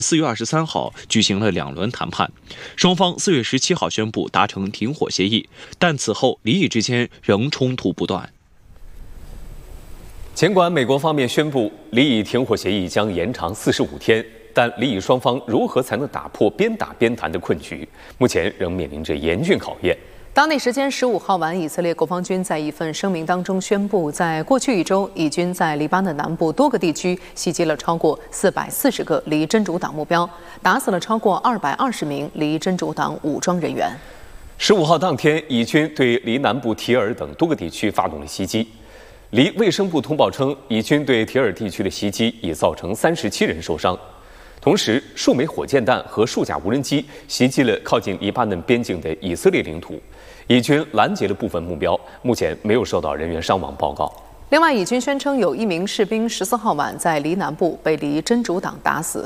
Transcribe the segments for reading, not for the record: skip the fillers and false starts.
4月23号举行了2轮谈判，双方4月17号宣布达成停火协议，但此后黎以之间仍冲突不断。 尽管美国方面宣布黎以停火协议将延长45天，但黎以双方如何才能打破边打边谈的困局，目前仍面临着严峻考验。 当地时间15号晚，以色列国防军在一份声明当中宣布，在过去1周，以军在黎巴嫩南部多个地区袭击了超过440个黎真主党目标，打死了超过220名黎真主党武装人员。 15号当天，以军对黎南部提尔等多个地区发动了袭击。黎卫生部通报称，以军对提尔地区的袭击已造成37人受伤。同时，数枚火箭弹和数架无人机袭击了靠近黎巴嫩边境的以色列领土。以军拦截了部分目标，目前没有收到人员伤亡报告。 另外，以军宣称有1名士兵14号晚在黎南部被黎真主党打死。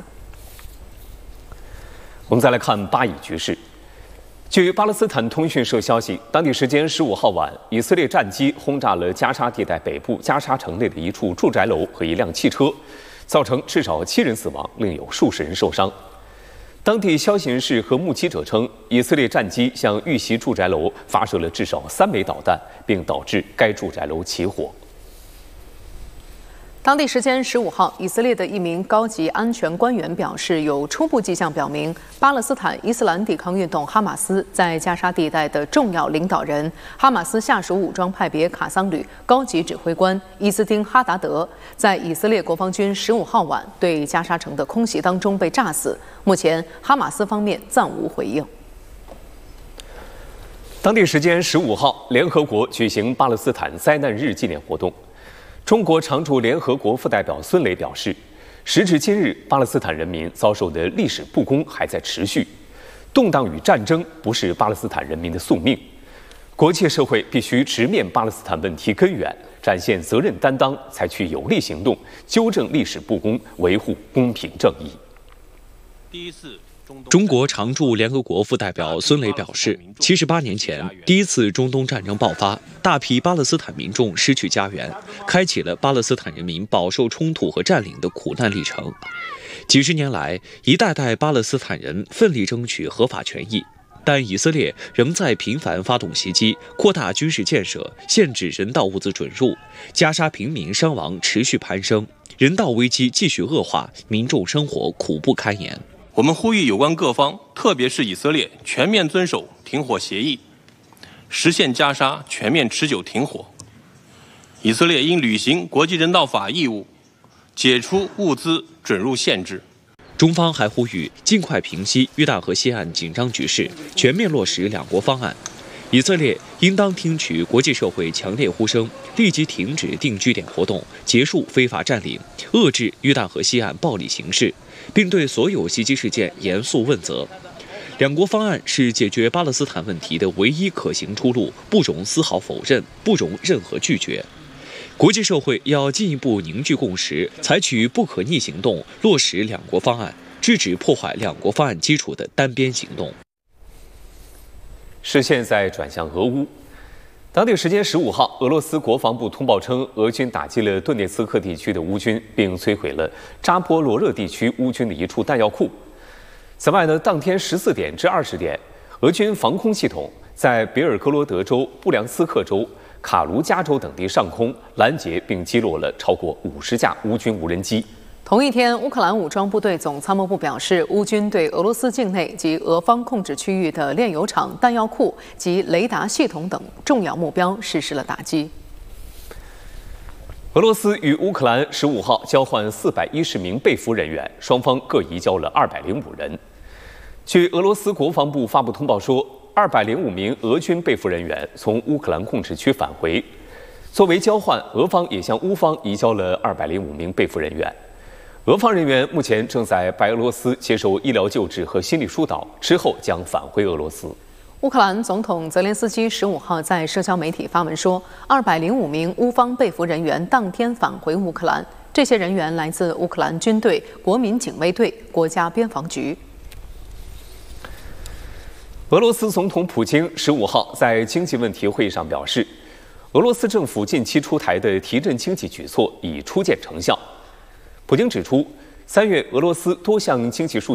我们再来看巴以局势。据巴勒斯坦通讯社消息，当地时间15号晚，以色列战机轰炸了加沙地带北部加沙城内的一处住宅楼和一辆汽车，造成至少7人死亡，另有数十人受伤。当地消息人士和目击者称，以色列战机向遇袭住宅楼发射了至少3枚导弹，并导致该住宅楼起火。 当地时间15号，以色列的一名高级安全官员表示，有初步迹象表明，巴勒斯坦伊斯兰抵抗运动哈马斯在加沙地带的重要领导人、哈马斯下属武装派别卡桑旅高级指挥官伊斯丁哈达德，在以色列国防军15号晚对加沙城的空袭当中被炸死。目前，哈马斯方面暂无回应。 当地时间15号，联合国举行巴勒斯坦灾难日纪念活动。中国常驻联合国副代表孙磊表示，时至今日，巴勒斯坦人民遭受的历史不公还在持续，动荡与战争不是巴勒斯坦人民的宿命，国际社会必须直面巴勒斯坦问题根源，展现责任担当，采取有力行动，纠正历史不公，维护公平正义。 中国常驻联合国副代表孙磊表示，78年前，第一次中东战争爆发，大批巴勒斯坦民众失去家园，开启了巴勒斯坦人民饱受冲突和占领的苦难历程。几十年来，一代代巴勒斯坦人奋力争取合法权益，但以色列仍在频繁发动袭击，扩大军事建设，限制人道物资准入，加沙平民伤亡持续攀升，人道危机继续恶化，民众生活苦不堪言。 我们呼吁有关各方，特别是以色列，全面遵守停火协议，实现加沙全面持久停火。以色列应履行国际人道法义务，解除物资准入限制。 中方还呼吁尽快平息约旦河西岸紧张局势，全面落实两国方案。以色列应当听取国际社会强烈呼声，立即停止定居点活动，结束非法占领，遏制约旦河西岸暴力形势，并对所有袭击事件严肃问责。两国方案是解决巴勒斯坦问题的唯一可行出路，不容丝毫否认，不容任何拒绝。国际社会要进一步凝聚共识，采取不可逆行动，落实两国方案，制止破坏两国方案基础的单边行动。 视线再转向俄乌。当地时间15号，俄罗斯国防部通报称，俄军打击了顿涅茨克地区的乌军，并摧毁了扎波罗热地区乌军的一处弹药库。此外呢，当天14点至20点，俄军防空系统在别尔哥罗德州、布良斯克州、卡卢加州等地上空拦截并击落了超过50架乌军无人机。 同一天，乌克兰武装部队总参谋部表示，乌军对俄罗斯境内及俄方控制区域的炼油厂、弹药库及雷达系统等重要目标实施了打击。 俄罗斯与乌克兰15号交换410名被俘人员，双方各移交了205人。据俄罗斯国防部发布通报说，205名俄军被俘人员从乌克兰控制区返回。作为交换，俄方也向乌方移交了205名被俘人员。俄方人员目前正在白俄罗斯接受医疗救治和心理疏导，之后将返回俄罗斯。 乌克兰总统泽连斯基15号在社交媒体发文说，205名乌方被俘人员当天返回乌克兰，这些人员来自乌克兰军队、国民警卫队、国家边防局。 俄罗斯总统普京15号在经济问题会议上表示，俄罗斯政府近期出台的提振经济举措已初见成效。普京指出， 3月，俄罗斯多项经济数